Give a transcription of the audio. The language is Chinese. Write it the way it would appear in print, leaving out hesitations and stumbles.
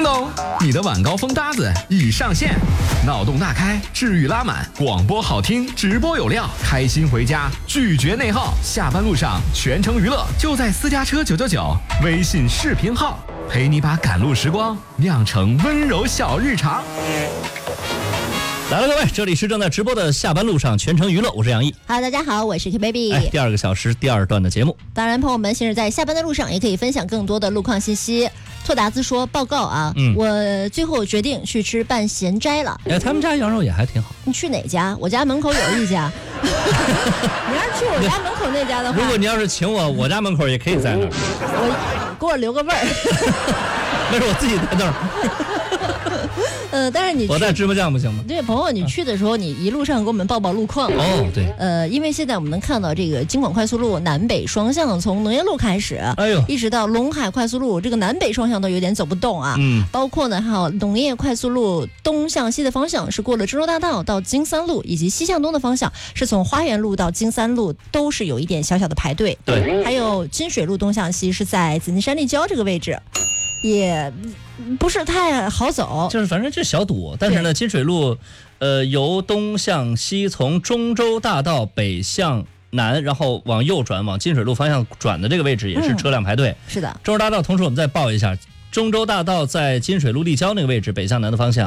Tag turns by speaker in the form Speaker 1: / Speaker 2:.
Speaker 1: 咚，你的晚高峰搭子已上线，脑洞大开，治愈拉满，广播好听，直播有料，开心回家，拒绝内耗，下班路上全程娱乐，就在私家车999微信视频号，陪你把赶路时光酿成温柔小日常。
Speaker 2: 来了，各位，这里是正在直播的下班路上全程娱乐，我是杨毅。
Speaker 3: Hello， 大家好，我是 Q Baby。
Speaker 2: 第2个小时第2段的节目。
Speaker 3: 当然，朋友们，现在在下班的路上也可以分享更多的路况信息。拓达兹说：“报告啊，我最后决定去吃半咸斋了。
Speaker 2: 他们家羊肉也还挺好。
Speaker 3: 你去哪家？我家门口有一家。你要是去我家门口那家的话，
Speaker 2: 如果你要是请我，我家门口也可以在那儿。
Speaker 3: 给我留个味儿。
Speaker 2: 那是我自己在那儿。
Speaker 3: 但是你
Speaker 2: 我带芝麻酱不行吗？
Speaker 3: 对，朋友，你去的时候，你一路上给我们报路况。
Speaker 2: 哦，对。
Speaker 3: 因为现在我们能看到这个京广快速路南北双向，从农业路开始，一直到陇海快速路，这个南北双向都有点走不动啊。包括呢，还有农业快速路东向西的方向是过了郑州大道到金三路，以及西向东的方向是从花园路到金三路，都是有一点小小的排队。
Speaker 2: 对。
Speaker 3: 还有金水路东向西是在紫金山立交这个位置。也不是太好走，
Speaker 2: 就是反正就小堵。但是呢，金水路，由东向西，从中州大道北向南，然后往右转，往金水路方向转的这个位置也是车辆排队。
Speaker 3: 是的，
Speaker 2: 中州大道，同时我们再报一下，中州大道在金水路立交那个位置，北向南的方向。